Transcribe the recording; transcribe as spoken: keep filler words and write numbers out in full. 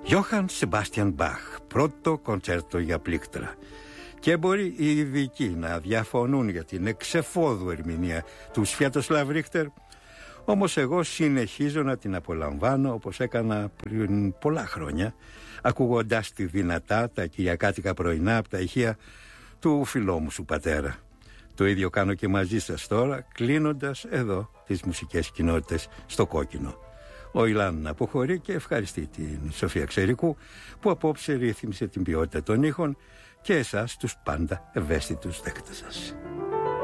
Γιώχαν Σεμπάστιαν Μπαχ, πρώτο κοντσέρτο για πλήκτρα. Και μπορεί οι ειδικοί να διαφωνούν για την εξεφόδου ερμηνεία του Σβιατοσλάβ Ρίχτερ, όμως εγώ συνεχίζω να την απολαμβάνω όπως έκανα πριν πολλά χρόνια, ακούγοντας τη δυνατά τα κυριακάτικα πρωινά από τα ηχεία του φιλόμου σου πατέρα. Το ίδιο κάνω και μαζί σας τώρα, κλείνοντας εδώ τις μουσικές κοινότητες στο κόκκινο. Ο Ιλάν αποχωρεί και ευχαριστεί την Σοφία Ξερικού που απόψε ρύθμισε την ποιότητα των ήχων και εσάς τους πάντα ευαίσθητους δέκτες σας.